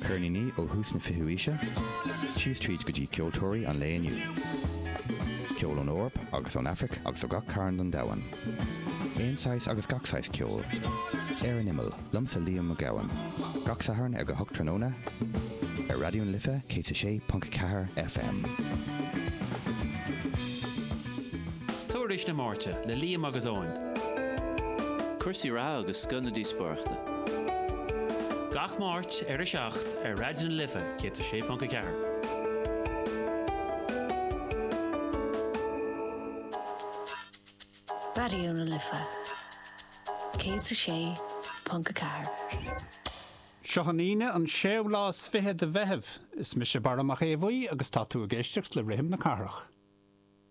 Curnini ó hús na fihuíise, Chief Tríd go dtí ceoltóirí an léaniu. Ceol an Orp agus an Afric agus ó gach cairn don dawan. Éonáis agus gachsáis ceol. Ar an imil, lumsa Liam McGowan. Gachsaharn go Hook Tróna. Ar radio'n Lifa, 106.4 FM. Tuairis na Márta, le Liam agus Owen. Cursaí rá agus sconadí spáirta. Gach Máirt ar a seacht ar radio'n Lifa, 106.4. Radio na Lifa, 106.4. Seochaníine an séolás fiche de bheitheh is mis sé bar amach éhhaí agus tá tú a géisteach le rihim na carach.